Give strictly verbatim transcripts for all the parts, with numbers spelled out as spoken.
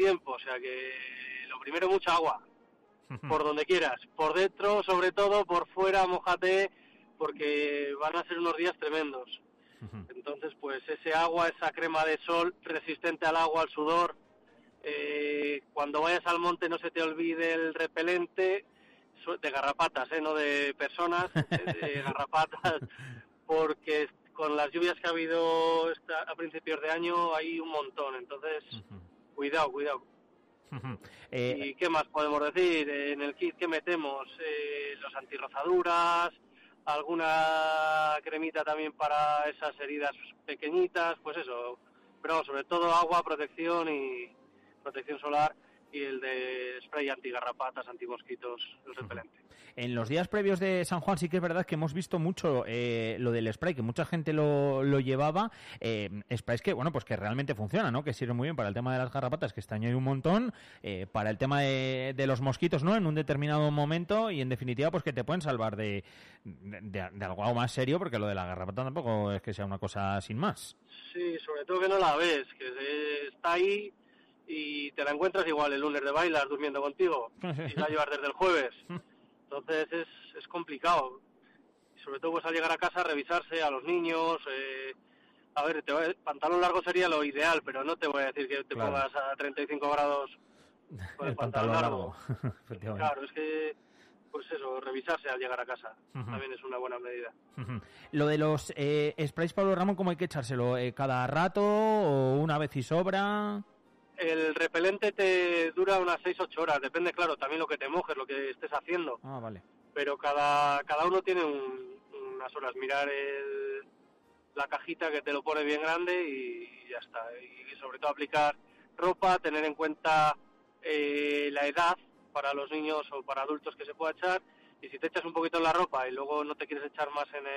tiempo, o sea que lo primero, mucha agua, por donde quieras, por dentro, sobre todo, por fuera, mójate, porque van a ser unos días tremendos. Entonces, pues ese agua, esa crema de sol resistente al agua, al sudor, eh, cuando vayas al monte no se te olvide el repelente de garrapatas, eh, no de personas, de garrapatas, porque con las lluvias que ha habido esta, a principios de año hay un montón, entonces cuidado, cuidado. eh, ¿Y qué más podemos decir? En el kit que metemos eh, los antirrozaduras, alguna cremita también para esas heridas pequeñitas, pues eso, pero sobre todo agua, protección y protección solar, y el de spray antigarrapatas, antimosquitos, el repelente. En los días previos de San Juan sí que es verdad que hemos visto mucho eh, lo del spray, que mucha gente lo, lo llevaba, eh, sprays que, bueno, pues que realmente funcionan, ¿no? Que sirven muy bien para el tema de las garrapatas, que este año hay un montón, eh, para el tema de, de los mosquitos, ¿no? En un determinado momento, y en definitiva, pues que te pueden salvar de, de, de, de algo más serio, porque lo de la garrapata tampoco es que sea una cosa sin más. Sí, sobre todo que no la ves, que está ahí y te la encuentras igual el lunes de bailas durmiendo contigo y la llevas desde el jueves. Entonces es, es complicado. Y sobre todo pues al llegar a casa revisarse a los niños. Eh, a ver, te va, pantalón largo sería lo ideal, pero no te voy a decir que te claro. pongas a treinta y cinco grados con el, el pantalón, pantalón largo. largo. Claro, es que pues eso, revisarse al llegar a casa uh-huh. también es una buena medida. Uh-huh. Lo de los eh, sprays, Pablo Ramón, ¿cómo hay que echárselo? Eh, ¿Cada rato o una vez y sobra? El repelente te dura unas seis ocho horas, depende, claro, también lo que te mojes, lo que estés haciendo. Ah, vale. Pero cada cada uno tiene un, unas horas. Mirar el, la cajita que te lo pone bien grande y ya está. Y sobre todo aplicar ropa, tener en cuenta eh, la edad para los niños o para adultos que se pueda echar. Y si te echas un poquito en la ropa y luego no te quieres echar más en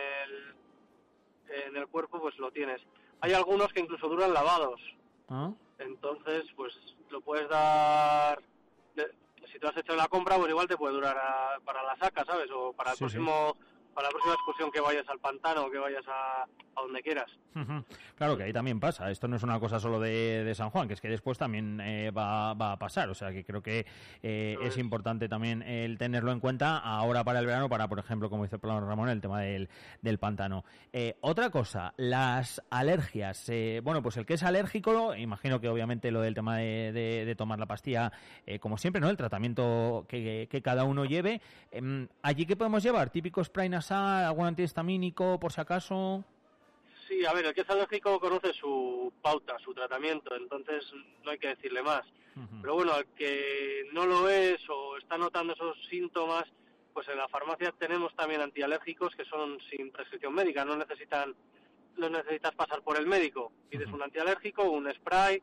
el, en el cuerpo, pues lo tienes. Hay algunos que incluso duran lavados. ¿Ah? Entonces, pues lo puedes dar, si te has hecho la compra, pues igual te puede durar a, para la saca, ¿sabes? O para el sí, próximo, sí. para la próxima excursión que vayas al pantano o que vayas a, a donde quieras. Uh-huh. Claro que ahí también pasa, esto no es una cosa solo de, de San Juan, que es que después también eh, va, va a pasar, o sea que creo que eh, es, es importante también el tenerlo en cuenta ahora para el verano, para por ejemplo, como dice Pablo Ramón, el tema del, del pantano. Eh, otra cosa, las alergias, eh, bueno, pues el que es alérgico, imagino que obviamente lo del tema de, de, de tomar la pastilla, eh, como siempre, ¿no? El tratamiento que, que cada uno lleve. Eh, ¿Allí qué podemos llevar? ¿Típico spray nasal, algún antihistamínico, por si acaso? Sí, a ver, el que es alérgico conoce su pauta, su tratamiento, entonces no hay que decirle más. Uh-huh. Pero bueno, al que no lo es o está notando esos síntomas, pues en la farmacia tenemos también antialérgicos que son sin prescripción médica, no necesitan, no necesitas pasar por el médico. Pides uh-huh. un antialérgico, un spray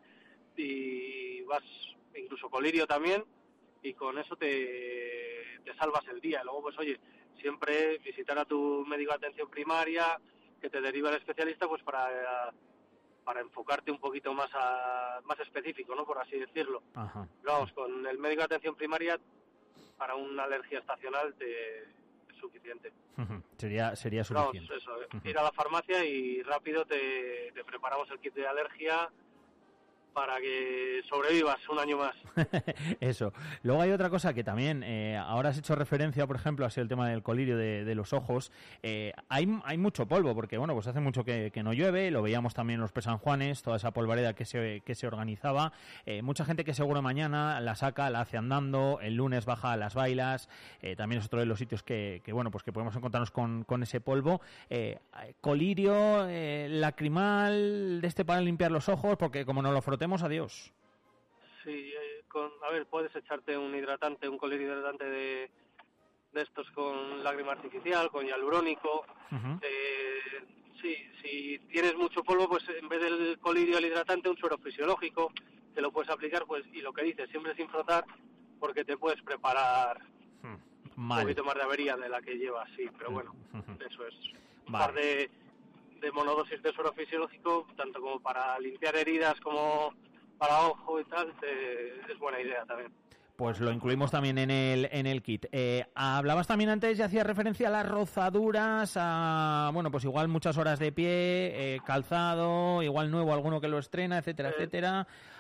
y vas, incluso colirio también, y con eso te, te salvas el día. Luego, pues oye, siempre visitar a tu médico de atención primaria, que te deriva el especialista, pues para para enfocarte un poquito más a, más específico, ¿no? Por así decirlo. Ajá. Pero vamos, con el médico de atención primaria, para una alergia estacional te es suficiente. Uh-huh. Sería sería suficiente. Vamos, eso, uh-huh. ir a la farmacia y rápido te, te preparamos el kit de alergia para que sobrevivas un año más. Eso. Luego hay otra cosa que también, eh, ahora has hecho referencia, por ejemplo, ha sido el tema del colirio de, de los ojos. Eh, hay, hay mucho polvo, porque bueno, pues hace mucho que, que no llueve, lo veíamos también en los presanjuanes, toda esa polvareda que se, que se organizaba. Eh, mucha gente que seguro mañana la saca, la hace andando, el lunes baja a las bailas, eh, también es otro de los sitios que, que bueno, pues que podemos encontrarnos con, con ese polvo. Eh, colirio, eh, lacrimal, de este para limpiar los ojos, porque como no lo frotemos, adiós. Sí, eh, con, a ver, puedes echarte un hidratante, un colirio hidratante de, de estos con lágrima artificial, con hialurónico. Uh-huh. Eh, sí, si tienes mucho polvo, pues en vez del colirio, el hidratante, un suero fisiológico, te lo puedes aplicar, pues, y lo que dices, siempre sin frotar, porque te puedes preparar uh-huh. un poquito más de avería de la que llevas, sí, pero bueno, uh-huh. eso es. Un vale. par de de monodosis de suero fisiológico, tanto como para limpiar heridas como para ojo y tal, te, es buena idea también. Pues lo incluimos también en el en el kit. Eh, hablabas también antes y hacías referencia a las rozaduras, a, bueno, pues igual muchas horas de pie, eh, calzado, igual nuevo, alguno que lo estrena, etcétera, eh, etcétera.